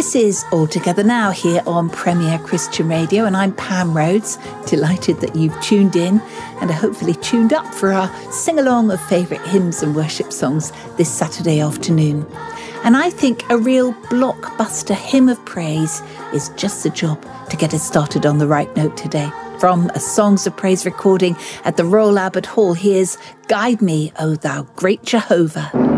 This is All Together Now here on Premier Christian Radio, and I'm Pam Rhodes. Delighted that you've tuned in and are hopefully tuned up for our sing-along of favourite hymns and worship songs this Saturday afternoon. And I think a real blockbuster hymn of praise is just the job to get us started on the right note today. From a Songs of Praise recording at the Royal Albert Hall, here's Guide Me, O Thou Great Jehovah.